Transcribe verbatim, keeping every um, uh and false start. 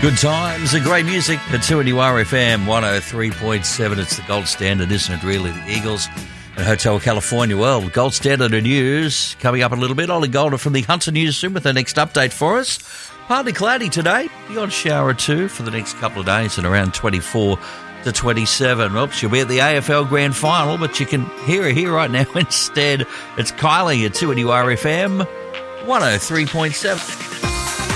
Good times and great music at two N U R F M one oh three point seven. It's the gold standard, isn't it, really? The Eagles and Hotel California. Well, gold standard of news coming up a little bit. Ollie Golder from the Hunter News soon with the next update for us. Partly cloudy today. The odd shower or two for the next couple of days and around twenty-four to twenty-seven. Well, she'll be at the A F L Grand Final, but you can hear her here right now instead. It's Kylie at two N U R F M one oh three point seven.